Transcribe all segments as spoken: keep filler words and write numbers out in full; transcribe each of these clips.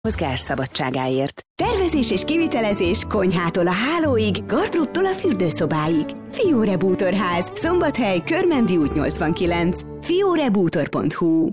mozgás szabadságáért. Tervezés és kivitelezés konyhától a hálóig, gardróbtól a fürdőszobáig. Fiore Bútorház, Szombathely, Körmendi út nyolcvankilenc. fiore bútor pont hu.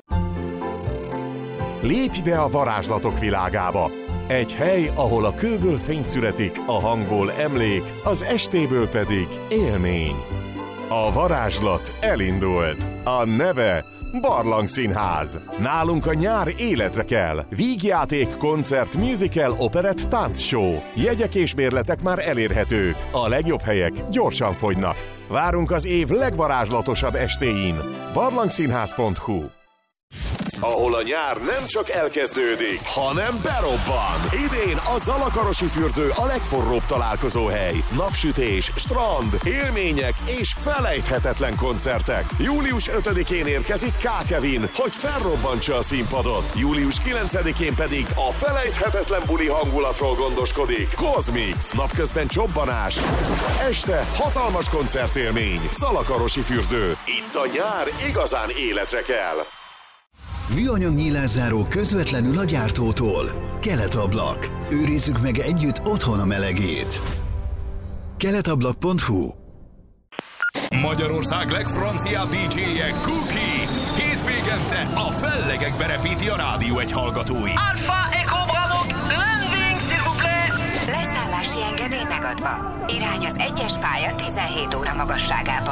Lépj be a varázslatok világába! Egy hely, ahol a kőből fény születik, a hangból emlék, az estéből pedig élmény. A varázslat elindult. A neve Barlangszínház. Nálunk a nyár életre kell. Vígjáték, koncert, musical, operett, táncshow. Jegyek és bérletek már elérhetők. A legjobb helyek gyorsan fogynak. Várunk az év legvarázslatosabb estéin. barlangszínház pont hu. Ahol a nyár nem csak elkezdődik, hanem berobban. Idén a Zalakarosi fürdő a legforróbb találkozóhely. Napsütés, strand, élmények és felejthetetlen koncertek. július ötödikén érkezik K. Kevin, hogy felrobbantsa a színpadot. július kilencedikén pedig a felejthetetlen buli hangulatról gondoskodik Kozmix. Napközben csobbanás, este hatalmas koncertélmény. Zalakarosi fürdő. Itt a nyár igazán életre kell. Műanyag nyílászáró közvetlenül a gyártótól. Keletablak. Őrizzük meg együtt otthon a melegét. keletablak pont hu. Magyarország legfranciább dé dzséje Cookie. Hétvégente a fellegekbe repíti a Rádió egy hallgatói. Alpha Echo Bravo, landing s'il vous plaît. Leszállási engedély megadva. Irány az egyes pálya tizenhét óra magasságában.